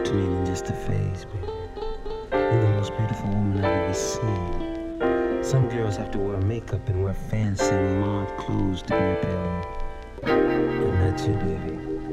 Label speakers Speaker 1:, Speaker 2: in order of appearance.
Speaker 1: to me than just a phase, baby. You're the most beautiful woman I've ever seen. Some girls have to wear makeup and wear fancy mauve clothes to be appealing. But not you, baby.